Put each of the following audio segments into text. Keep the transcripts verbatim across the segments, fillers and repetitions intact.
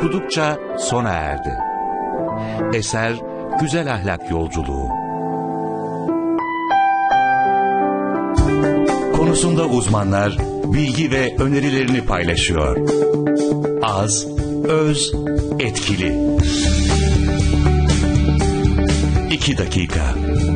okudukça sona erdi. Eser Güzel Ahlak Yolculuğu. Konusunda uzmanlar bilgi ve önerilerini paylaşıyor. Az, öz, etkili. İki dakika.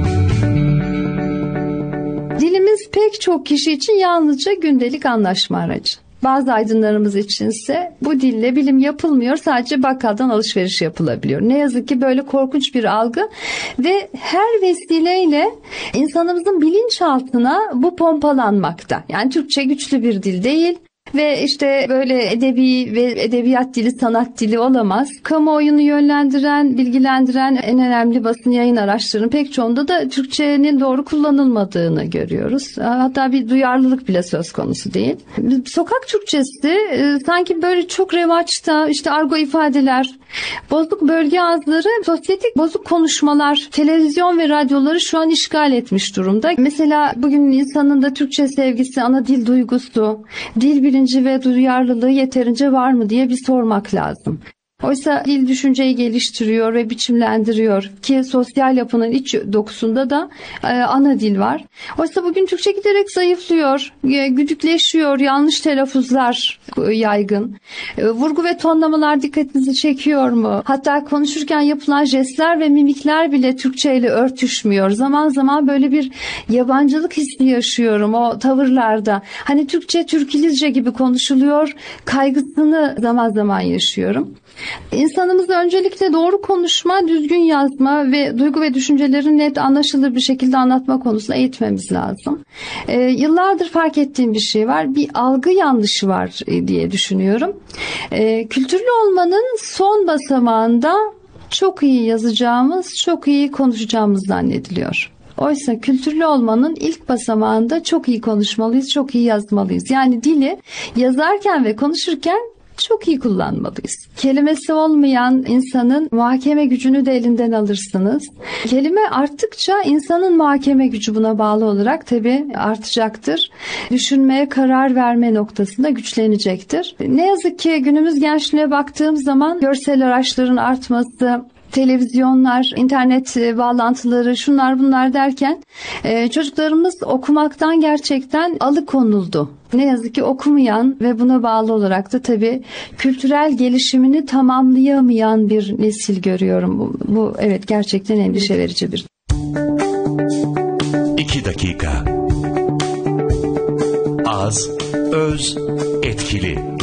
Dilimiz pek çok kişi için yalnızca gündelik anlaşma aracı. Bazı aydınlarımız içinse bu dille bilim yapılmıyor, sadece bakkaldan alışveriş yapılabiliyor. Ne yazık ki böyle korkunç bir algı ve her vesileyle insanımızın bilinçaltına bu pompalanmakta. Yani Türkçe güçlü bir dil değil. Ve işte böyle edebi ve edebiyat dili, sanat dili olamaz. Kamuoyunu yönlendiren, bilgilendiren en önemli basın yayın araçlarının pek çoğunda da Türkçenin doğru kullanılmadığını görüyoruz. Hatta bir duyarlılık bile söz konusu değil. Sokak Türkçesi sanki böyle çok revaçta, işte argo ifadeler, bozuk bölge ağızları, sosyetik bozuk konuşmalar, televizyon ve radyoları şu an işgal etmiş durumda. Mesela bugün insanın da Türkçe sevgisi, ana dil duygusu, dil bilinci ve duyarlılığı yeterince var mı diye bir sormak lazım. Oysa dil düşünceyi geliştiriyor ve biçimlendiriyor ki sosyal yapının iç dokusunda da e, ana dil var. Oysa bugün Türkçe giderek zayıflıyor, e, güdükleşiyor, yanlış telaffuzlar e, yaygın. E, vurgu ve tonlamalar dikkatinizi çekiyor mu? Hatta konuşurken yapılan jestler ve mimikler bile Türkçe ile örtüşmüyor. Zaman zaman böyle bir yabancılık hissi yaşıyorum o tavırlarda. Hani Türkçe Türkilizce gibi konuşuluyor, kaygısını zaman zaman yaşıyorum. İnsanımızı öncelikle doğru konuşma, düzgün yazma ve duygu ve düşünceleri net, anlaşılır bir şekilde anlatma konusunda eğitmemiz lazım. Ee, yıllardır fark ettiğim bir şey var. Bir algı yanlışı var diye düşünüyorum. Ee, kültürlü olmanın son basamağında çok iyi yazacağımız, çok iyi konuşacağımız zannediliyor. Oysa kültürlü olmanın ilk basamağında çok iyi konuşmalıyız, çok iyi yazmalıyız. Yani dili yazarken ve konuşurken çok iyi kullanmalıyız. Kelimesi olmayan insanın muhakeme gücünü de elinden alırsınız. Kelime arttıkça insanın muhakeme gücü buna bağlı olarak tabii artacaktır. Düşünmeye, karar verme noktasında güçlenecektir. Ne yazık ki günümüz gençliğine baktığım zaman görsel araçların artması, televizyonlar, internet bağlantıları, şunlar bunlar derken e, çocuklarımız okumaktan gerçekten alıkonuldu. Ne yazık ki okumayan ve buna bağlı olarak da tabii kültürel gelişimini tamamlayamayan bir nesil görüyorum. Bu, bu evet gerçekten endişe verici bir. İki dakika. Az, öz, etkili.